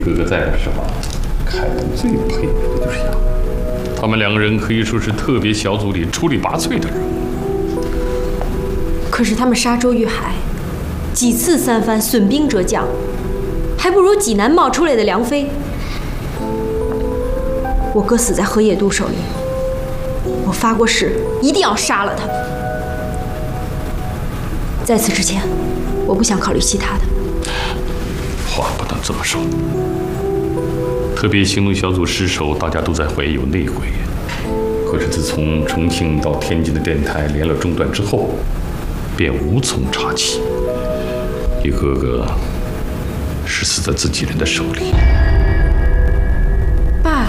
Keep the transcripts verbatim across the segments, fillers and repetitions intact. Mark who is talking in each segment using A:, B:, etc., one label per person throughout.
A: 哥哥在的时候，凯文最佩服的就是杨。他们两个人可以说是特别小组里出类拔萃的人物。
B: 可是他们沙洲遇海，几次三番损兵折将，还不如济南冒出来的梁飞。我哥死在何野渡手里，我发过誓，一定要杀了他。在此之前，我不想考虑其他的。
A: 话不能这么说。特别行动小组失守，大家都在怀疑有内鬼。可是自从重庆到天津的电台连了中断之后，便无从查起。一个个是死在自己人的手里。
B: 爸。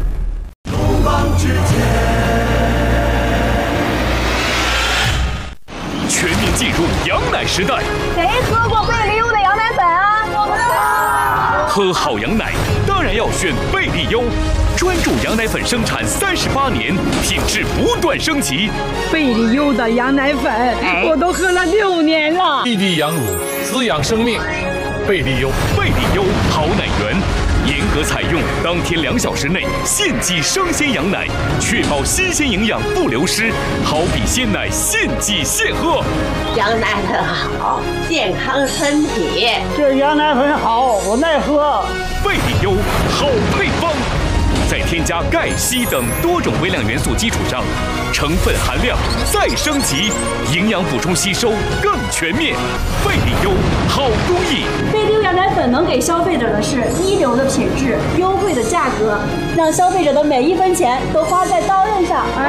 C: 全面进入羊奶时代。
D: 谁喝过贝利优的羊奶粉啊？我们
C: 喝好羊奶当然要选贝利优，专注羊奶粉生产三十八年，品质不断升级。
E: 贝利优的羊奶粉，哎、我都喝了六年了。
F: 滴滴羊乳，滋养生命。贝利优，
C: 贝利优好奶源，严格采用当天两小时内现挤生鲜羊奶，确保新鲜营养不流失，好比鲜奶现挤现喝。
G: 羊奶粉好，健康身体。
E: 这羊奶粉好，我耐喝。
C: 贝利优好配方，在添加钙、硒等多种微量元素基础上，成分含量再升级，营养补充吸收更全面。贝利优好工艺。
H: 贝利优羊奶粉能给消费者的是一流的品质、优惠的价格，让消费者的每一分钱都花在刀刃上。哎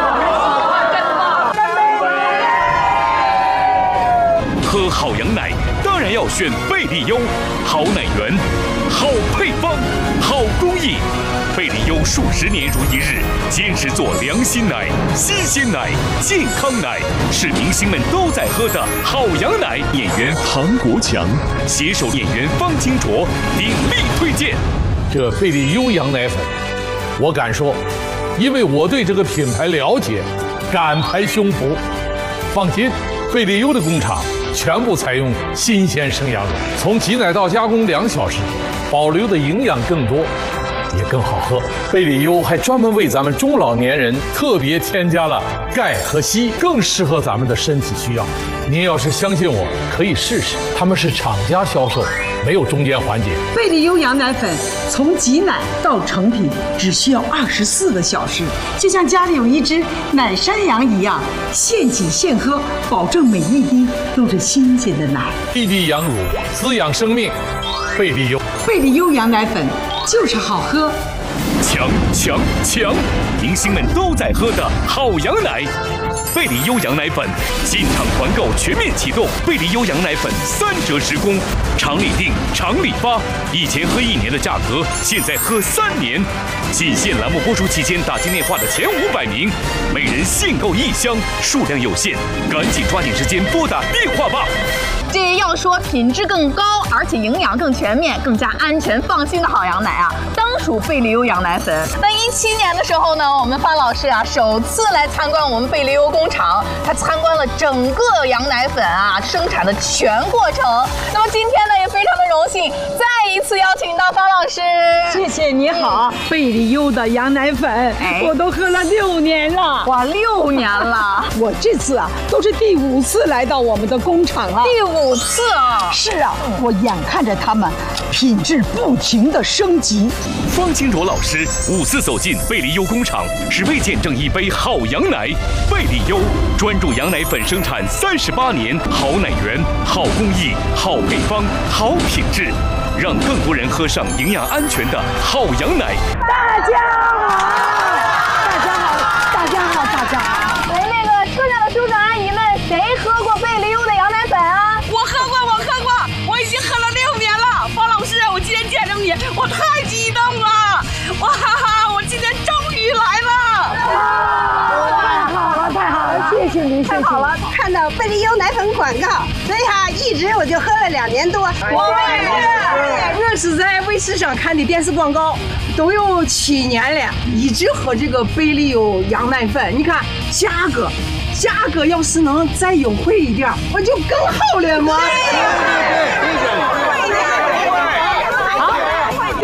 C: 喝好羊奶当然要选贝利优，好奶源，好配方，好工艺。贝利优数十年如一日，坚持做良心奶、新鲜奶、健康奶，是明星们都在喝的好羊奶。演员唐国强携手演员方清卓鼎力推荐
F: 这贝利优羊奶粉。我敢说，因为我对这个品牌了解，敢拍胸脯。放心，贝利优的工厂全部采用新鲜生羊肉，从挤奶到加工两小时，保留的营养更多，也更好喝。贝利优还专门为咱们中老年人特别添加了钙和硒，更适合咱们的身体需要。您要是相信我，可以试试，他们是厂家销售，没有中间环节。
E: 贝利优羊奶粉从挤奶到成品只需要二十四个小时，就像家里有一只奶山羊一样，现挤现喝，保证每一滴都是新鲜的奶。
F: 滴滴羊乳，滋养生命。贝利优，
E: 贝利优羊奶粉就是好喝。
C: 强强强！明星们都在喝的好羊奶。贝利优羊奶粉进场团购全面启动，贝利优羊奶粉三折实供，厂里订，厂里发。以前喝一年的价格，现在喝三年。仅限栏目播出期间打进电话的前五百名，每人限购一箱，数量有限，赶紧抓紧时间拨打电话吧。
D: 这要说品质更高，而且营养更全面、更加安全放心的好羊奶啊，当属贝利优羊奶粉。那一七年的时候呢，我们范老师啊首次来参观我们贝利优工厂，他参观了整个羊奶粉啊生产的全过程。那么今天呢，也非常的荣幸，再一次邀请到方老师。
E: 谢谢你好，嗯、贝利优的羊奶粉，哎、我都喝了六年了。
D: 哇，六年了！
E: 我这次啊都是第五次来到我们的工厂了。
D: 第五次啊！
E: 是啊，嗯、我眼看着他们品质不停的升级。
C: 方清卓老师五次走进贝利优工厂，是为见证一杯好羊奶。贝利优专注羊奶粉生产三十八年，好奶源、好工艺、好配方、好品质，让更多人喝上营养安全的好羊奶。
E: 大家好，大家好，大家好，大家好。
D: 哎，那个车上的叔叔阿姨们，谁喝过贝利优的羊奶粉啊？
I: 我喝过，我喝过，我已经喝了六年了。方老师，我今天见着你，我太激动了！哇哈哈，我今天终于来了！
E: 太好了，太好了，谢谢您，
G: 太好了！看到贝利优奶粉广告，所以哈、啊，一直我就喝了两年多。
E: 我也是，我是在卫视上看的电视广告，都有七年了，一直喝这个贝利优羊奶粉。你看价格。价格要是能再优惠一点，我就更好了嘛。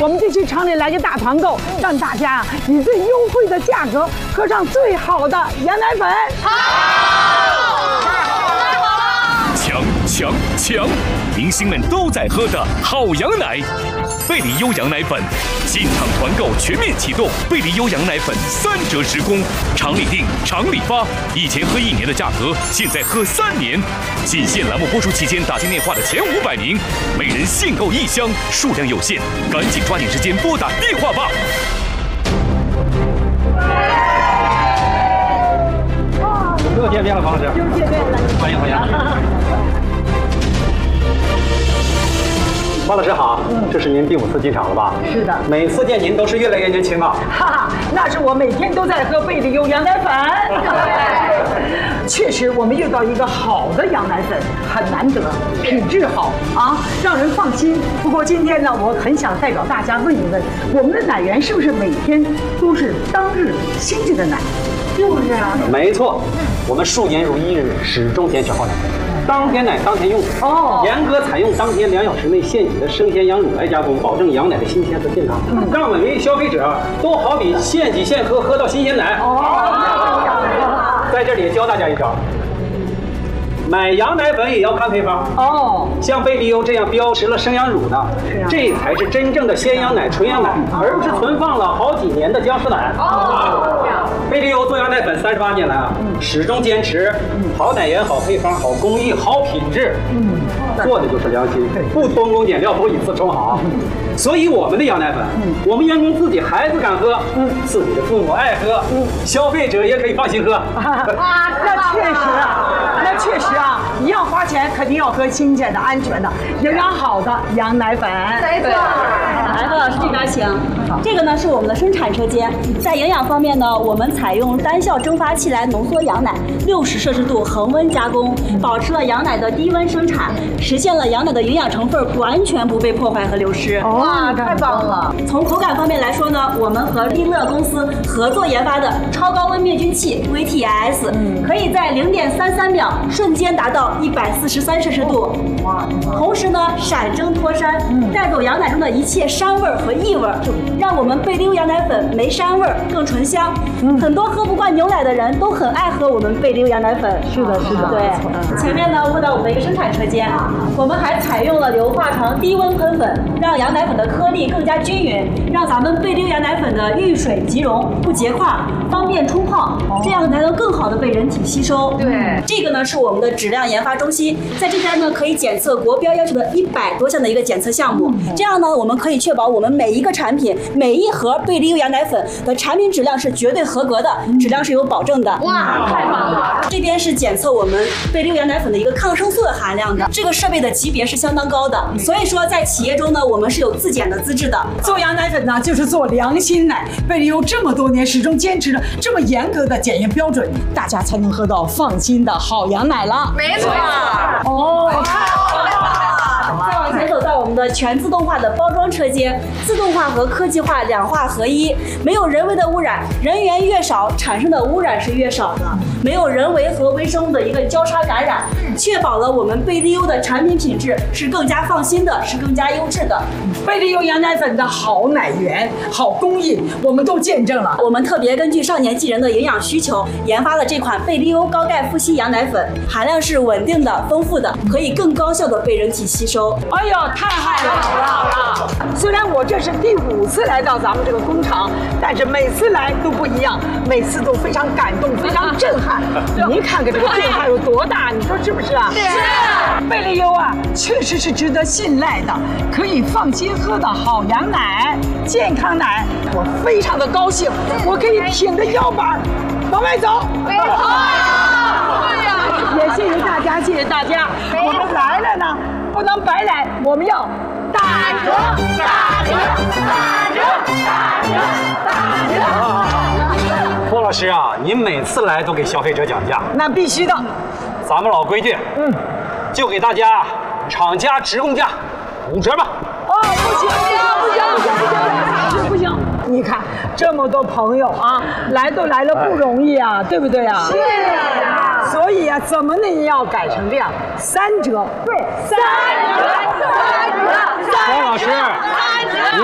E: 我们就去厂里来个大团购，让大家以最优惠的价格喝上最好的羊奶粉。
C: 好，强强强！明星们都在喝的好羊奶，贝利优羊奶粉，进场团购全面启动，贝利优羊奶粉三折十公，厂里订，厂里发，以前喝一年的价格，现在喝三年。仅限栏目播出期间打进电话的前五百名，每人限购一箱，数量有限，赶紧抓紧时间拨打电话吧。
J: 又见面了，王老师。
E: 又见面了，
J: 欢迎欢迎。王老师好，这是您第五次进场了吧？
E: 是的，
J: 每次见您都是越来越年轻啊。
E: 哈哈，那是我每天都在喝贝利优羊奶粉。确实，我们遇到一个好的羊奶粉很难得，品质好啊，让人放心。不过今天呢，我很想代表大家问一问，我们的奶源是不是每天都是当日新鲜的奶？就是啊，
J: 没错，我们数年如一日，始终坚持好奶。当天奶当天用，哦，严格采用当天两小时内现挤的生鲜羊乳来加工，保证羊奶的新鲜和健康，嗯、让每位消费者都好比现挤现喝，喝到新鲜奶。哦，在这里教大家一招，买羊奶粉也要看配方哦。像贝利优这样标识了生羊乳的，啊、这才是真正的鲜羊奶、纯羊奶，而不是存放了好几年的僵尸奶。哦。贝利优做羊奶粉三十八年来啊，嗯、始终坚持好奶源、好配方、好工艺、好品质，嗯，做的就是良心，不偷工减料，不以次充好。嗯、所以我们的羊奶粉，嗯、我们员工自己孩子敢喝，嗯，自己的父母爱喝，嗯，消费者也可以放心喝。啊，那确实啊，那确实啊，一样花钱，肯定要喝新鲜的、安全的、营养好的羊奶粉。
H: 没错。来，何老师这边请。这个呢是我们的生产车间，在营养方面呢，我们采用单效蒸发器来浓缩羊奶，六十摄氏度恒温加工，保持了羊奶的低温生产，实现了羊奶的营养成分完全不被破坏和流失。
E: 哇，太棒了！
H: 从口感方面来说呢，我们和利乐公司合作研发的超高温灭菌器 V T S，、嗯、可以在零点三三秒瞬间达到一百四十三摄氏度，哇！同时呢，闪蒸脱膻，嗯、带走羊奶中的一切膻味和异味，让我们贝利优羊奶粉没膻味更醇香。嗯、很多喝不惯牛奶的人都很爱喝我们贝利优羊奶粉。
E: 是的，是的。
H: 对，嗯、前面呢，问到我们的一个生产车间，我们还采用了硫化床低温喷粉，让羊奶粉的颗粒更加均匀，让咱们贝利优羊奶粉的遇水即溶，不结块，方便冲泡，哦、这样才能更好的被人体吸收。
D: 对，
H: 这个呢是我们的质量研发中心，在这边呢可以检测国标要求的一百多项的一个检测项目，嗯、这样呢我们可以确保我们每一个产品、每一盒贝利优羊奶粉的产品质量是绝对合格的，嗯、质量是有保证的。
D: 哇，太棒了！
H: 这边是检测我们贝利优羊奶粉的一个抗生素的含量的，这个设备的级别是相当高的，所以说在企业中呢，我们是有自检的资质的。
E: 做羊奶粉呢，就是做良心奶。贝利优这么多年始终坚持着这么严格的检验标准，大家才能喝到放心的好羊奶了。
D: 没错。
E: 哦，
H: 再往前走到我们的全自动化的包装车间，自动化和科技化两化合一，没有人为的污染，人员越少，产生的污染是越少的，没有人为和微生物的一个交叉感染，确保了我们贝利优的产品品质是更加放心的，是更加优质的。
E: 贝利优羊奶粉的好奶源、好工艺，我们都见证了。
H: 我们特别根据少年纪人的营养需求，研发了这款贝利优高钙富硒羊奶粉，含量是稳定的、丰富的，可以更高效的被人体吸收。
E: 哎呦，太好了！好了！虽然我这是第五次来到咱们这个工厂，但是每次来都不一样，每次都非常感动，非常震撼。您看看这个震撼有多大，你说是不是啊？是。贝利优啊，确实是值得信赖的，可以放心喝的好羊奶、健康奶。我非常的高兴，我可以挺着腰板往外走。没错。对呀。也谢谢大家，谢谢大家。我们来了呢，不能白来，我们要打折，打折，打折，打折，打折。
J: 郭老师啊，您每次来都给消费者讲价，
E: 那必须的。
J: 咱们老规矩，嗯，就给大家厂家直供价五折吧。
E: 哦，不行，不行，不行，不行，不行，不行！你看这么多朋友啊，来都来了不容易啊，对不对啊？是啊。所以啊，怎么呢也要改成这样，三折。对，三折，三折，三折。
J: 郭老师，您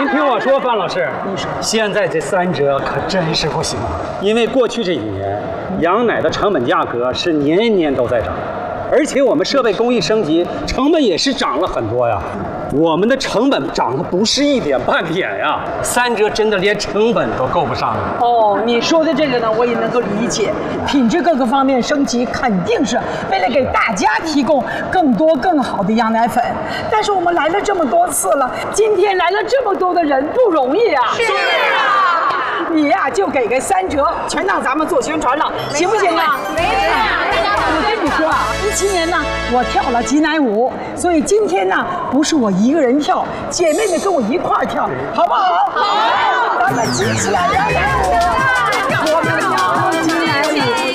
J: 您听我说，范老师，现在这三折可真是不行，因为过去这几年羊奶的成本价格是年年都在涨，而且我们设备工艺升级，成本也是涨了很多呀。我们的成本涨得不是一点半点呀，三折真的连成本都够不上了。
E: 哦，你说的这个呢，我也能够理解，品质各个方面升级，肯定是为了给大家提供更多更好的羊奶粉。但是我们来了这么多次了，今天来了这么多的人，不容易啊。是啊。你呀、啊，就给个三折，全当咱们做宣传了，行不行啊？没事。我跟你说啊，一七年呢，我跳了挤奶舞，所以今天呢，不是我一个人跳，姐妹们跟我一块儿跳，好不好？好，咱们挤起来羊奶舞，我们跳挤奶舞，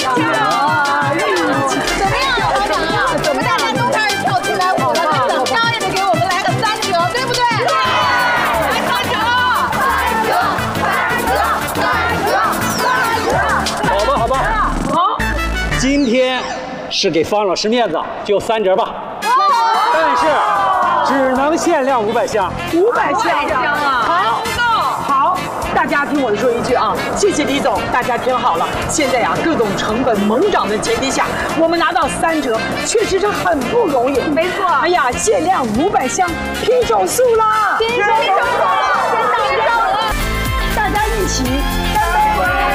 D: 怎么样，校长啊？我们大家都开始跳挤奶舞了，那怎么着也得给我们来个三折，对不对？对，来三折，三折，三折，三折，三折。
J: 好吧，好吧，
E: 好，
J: 今天是给方老师面子，就三折吧。但是只能限量五百箱，
E: 五百箱啊！好，好，大家听我说一句啊，谢谢李总，大家听好了，现在啊各种成本猛涨的前提下，我们拿到三折，确实是很不容易。没错，哎呀，限量五百箱，拼手速啦！拼手速了，先到先到了，大家一起干杯！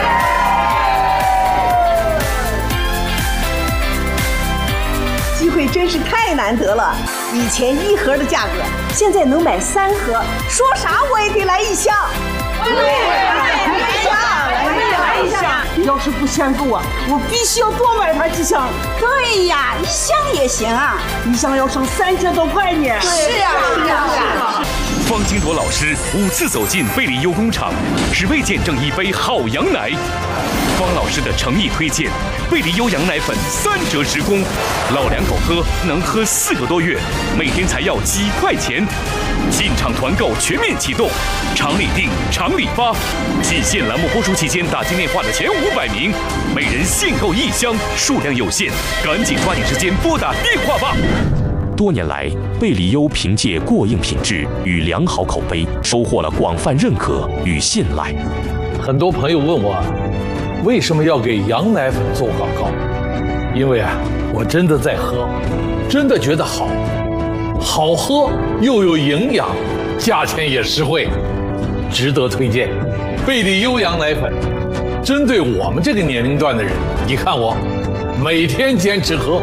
G: 机会真是太难得了，以前一盒的价格，现在能买三盒，说啥我也得来一箱。对，来一箱，我也来一箱。
E: 要是不嫌够啊，我必须要多买它几箱。
G: 对呀，一箱也行啊，
E: 一箱要上三折多块呢。
G: 是啊，是啊，是啊。
C: 方金铎老师五次走进贝利优工厂，只为见证一杯好羊奶。方老师的诚意推荐，贝利优羊奶粉三折时供，老两口喝能喝四个多月，每天才要几块钱。进场团购全面启动，厂里订，厂里发。季限栏目播出期间打进电话的前五百名，每人限购一箱，数量有限，赶紧抓紧时间拨打电话吧。
K: 多年来，贝利优凭借过硬品质与良好口碑，收获了广泛认可与信赖。
F: 很多朋友问我，为什么要给羊奶粉做广告？因为啊，我真的在喝，真的觉得好，好喝又有营养，价钱也实惠，值得推荐。贝利优羊奶粉，针对我们这个年龄段的人，你看我每天坚持喝。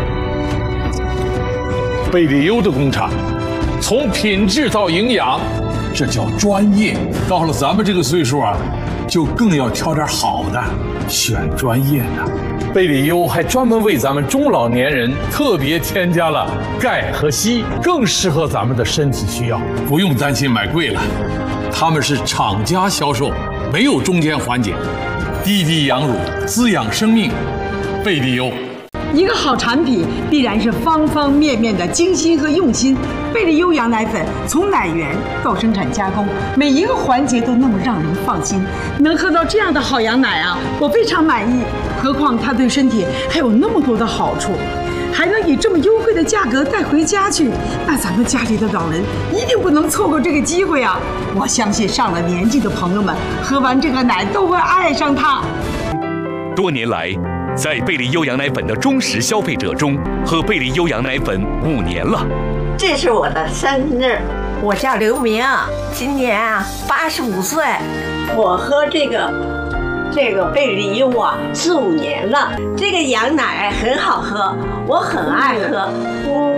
F: 贝利优的工厂，从品质到营养，这叫专业。到了咱们这个岁数啊，就更要挑点好的，选专业的。贝利优还专门为咱们中老年人特别添加了钙和硒，更适合咱们的身体需要，不用担心买贵了。他们是厂家销售，没有中间环节，滴滴羊乳，滋养生命。贝利优。
E: 一个好产品必然是方方面面的精心和用心。贝利优羊奶粉从奶源到生产加工，每一个环节都那么让人放心。能喝到这样的好羊奶啊，我非常满意。何况它对身体还有那么多的好处，还能以这么优惠的价格带回家去，那咱们家里的老人一定不能错过这个机会啊！我相信上了年纪的朋友们喝完这个奶都会爱上它。
C: 多年来，在贝利优羊奶粉的忠实消费者中，喝贝利优羊奶粉五年了。
G: 这是我的生日，我叫刘明，今年啊八十五岁。我喝这个这个贝利优啊四五年了，这个羊奶很好喝，我很爱喝。